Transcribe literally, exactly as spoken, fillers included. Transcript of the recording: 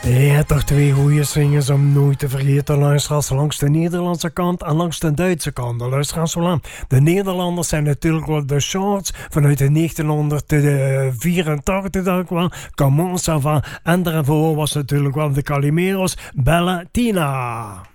Ja, toch twee goede zingers om nooit te vergeten, luisteraars, langs de Nederlandse kant en langs de Duitse kant. De luisteraars zo lang. De Nederlanders zijn natuurlijk wel de Shorts vanuit de negentienhonderdvierentachtig, dacht ik wel. Comment ça va? En daarvoor was natuurlijk wel de Calimeros, Bella Tina.